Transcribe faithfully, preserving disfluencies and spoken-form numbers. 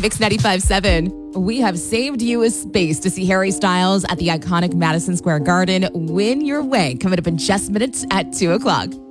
Mix ninety-five point seven. We have saved you a space to see Harry Styles at the iconic Madison Square Garden. Win your way. Coming up in just minutes at two o'clock.